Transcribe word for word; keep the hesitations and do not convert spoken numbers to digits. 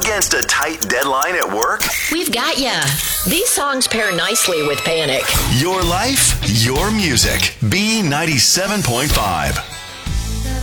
against a tight deadline at work? We've got ya. These songs pair nicely with Panic. Your life, your music. B ninety-seven point five.